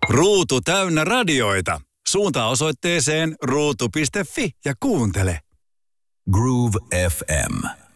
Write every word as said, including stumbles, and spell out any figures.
Ruutu täynnä radioita. Suuntaa osoitteeseen ruutu piste fi ja kuuntele. Groove F M.